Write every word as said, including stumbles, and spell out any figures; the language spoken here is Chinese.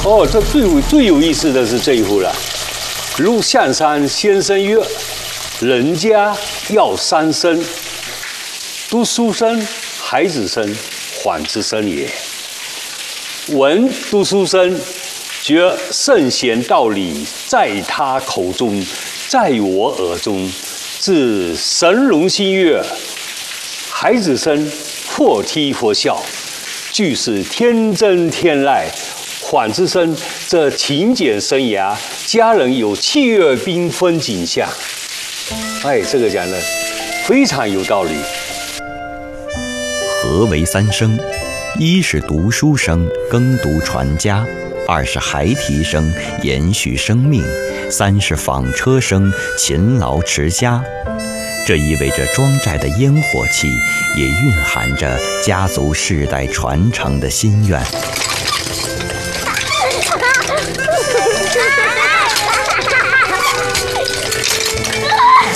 哦，这最最有意思的是这一幅了。陆象山先生曰：“人家要三生，读书生、孩子生、缓之生也。闻读书生，觉圣贤道理在他口中，在我耳中，自神龙心悦。孩子生，或啼或笑，俱是天真天籁。缓之生，这勤俭生涯，家人有气月缤纷景象。”哎，这个讲的非常有道理。 何为三生？一是读书生，耕读传家；二是孩提生，延续生命；三是纺车生，勤劳持家。这意味着庄寨的烟火气，也蕴含着家族世代传承的心愿。